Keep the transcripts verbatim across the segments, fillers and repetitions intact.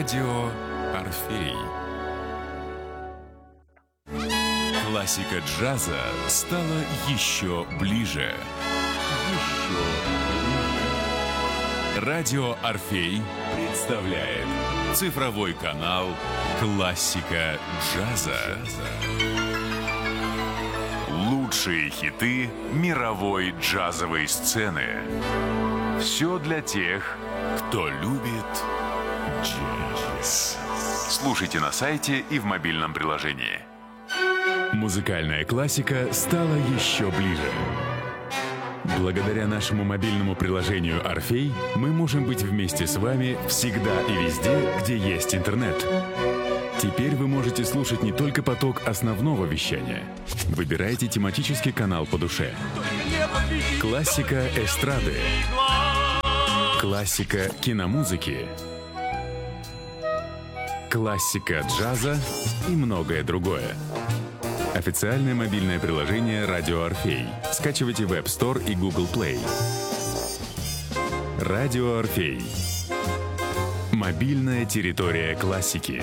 Радио Орфей. Классика джаза стала еще ближе. Еще ближе. Радио Орфей представляет цифровой канал «Классика джаза». Лучшие хиты мировой джазовой сцены. Все для тех, кто любит джаз. Слушайте на сайте и в мобильном приложении. Музыкальная классика стала еще ближе. Благодаря нашему мобильному приложению «Орфей» мы можем быть вместе с вами всегда и везде, где есть интернет. Теперь вы можете слушать не только поток основного вещания. Выбирайте тематический канал по душе. Классика эстрады. Классика киномузыки. Классика джаза и многое другое. Официальное мобильное приложение «Радио Орфей». Скачивайте в App Store и Google Play. «Радио Орфей». Мобильная территория классики.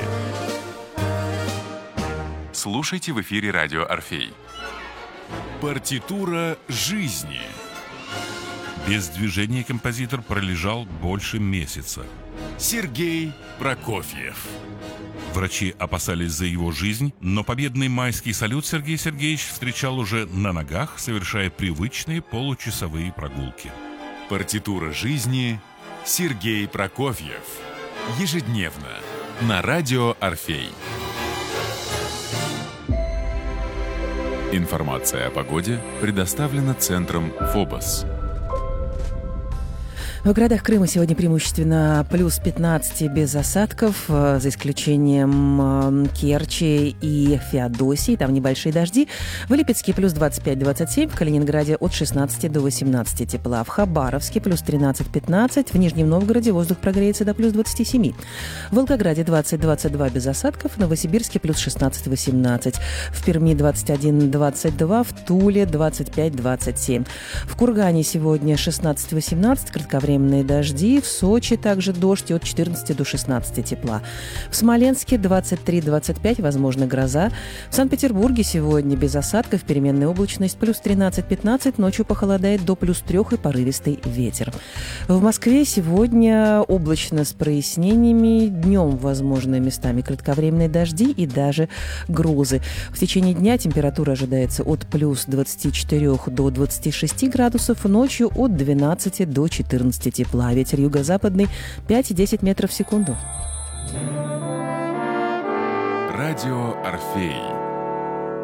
Слушайте в эфире «Радио Орфей». Партитура жизни. Без движения композитор пролежал больше месяца. Сергей Прокофьев. Врачи опасались за его жизнь, но победный майский салют Сергей Сергеевич встречал уже на ногах, совершая привычные получасовые прогулки. Партитура жизни. Сергей Прокофьев. Ежедневно на радио Орфей. Информация о погоде предоставлена центром «Фобос». В городах Крыма сегодня преимущественно плюс пятнадцать без осадков, за исключением Керчи и Феодосии, там небольшие дожди. В Липецке плюс двадцать пять двадцать семь, в Калининграде от шестнадцати до восемнадцати тепла. В Хабаровске плюс тринадцать пятнадцать, в Нижнем Новгороде воздух прогреется до плюс двадцати семи. В Волгограде двадцать двадцать два без осадков, в Новосибирске плюс шестнадцать восемнадцать, в Перми двадцать один двадцать два, в Туле двадцать пять двадцать семь. В Кургане сегодня шестнадцать восемнадцать, кратковременные дожди, в Сочи также дождь от четырнадцати до шестнадцати тепла. В Смоленске двадцать три двадцать пять, возможно гроза. В Санкт-Петербурге сегодня без осадков, переменная облачность плюс тринадцать пятнадцать, ночью похолодает до плюс трех и порывистый ветер. В Москве сегодня облачно с прояснениями, днем возможны местами кратковременные дожди и даже грозы. В течение дня температура ожидается от плюс двадцати четырёх до двадцати шести градусов, ночью от двенадцати до четырнадцати тепла. Ветер юго-западный пять-десять метров в секунду. Радио Орфей.